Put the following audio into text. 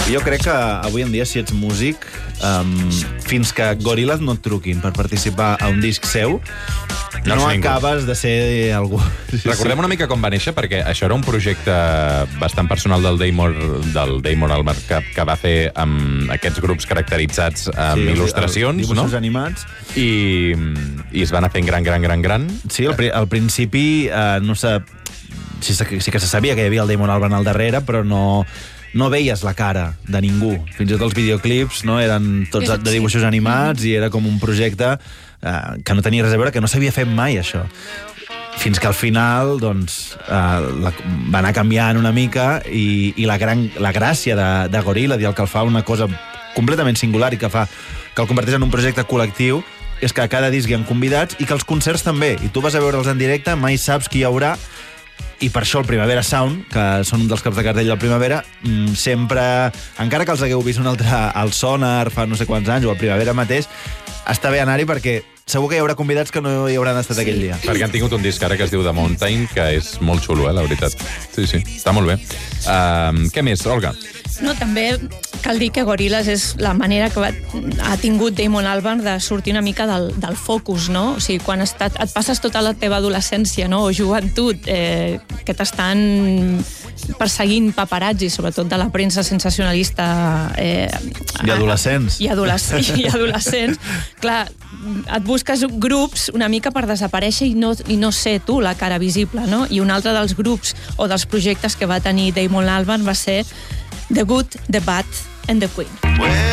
Jo crec que avui en dia, si ets músic, fins que Gorillaz no et truquin per participar a un disc seu, no acabes de ser algú. Recordem una mica com va néixer, perquè això era un projecte bastant personal del Damon Albarn, que va fer amb aquests grups caracteritzats amb il·lustracions, dibuixos animats. I es va anar fent gran. Sí, al principi no sé, sí que se sabia que hi havia el Damon Albarn al darrere, però no veies la cara de ningú. Fins i tot els videoclips eren tots de dibuixos animats i era com un projecte que no tenia res a veure, que no s'havia fet mai, això. Fins que al final va anar canviant una mica i la gràcia de Gorillaz i el que el fa una cosa completament singular i que el converteix en un projecte col·lectiu és que a cada disc hi ha convidats i que els concerts també. I tu vas a veure'ls en directe, mai saps qui hi haurà. I per això el Primavera Sound, que són un dels caps de cartell del Primavera, sempre, encara que els hagueu vist un altre al Sonar fa no sé quants anys, o al Primavera mateix, està bé anar-hi perquè segur que hi haurà convidats que no hi hauran estat aquell dia. Perquè han tingut un disc ara que es diu The Mountain, que és molt xulo, la veritat. Sí, està molt bé. Què més, Olga? No, també cal dir que Gorillaz és la manera que ha tingut Damon Albarn de sortir una mica del focus, no? O sigui, quan et passes tota la teva adolescència, no? O joventut, que t'estan perseguint paparazzi, sobretot de la premsa sensacionalista. I adolescents. I adolescents. Clar, et busques grups una mica per desaparèixer i no ser tu la cara visible, no? I un altre dels grups o dels projectes que va tenir Damon Albarn va ser The Good, The Bad and The Queen.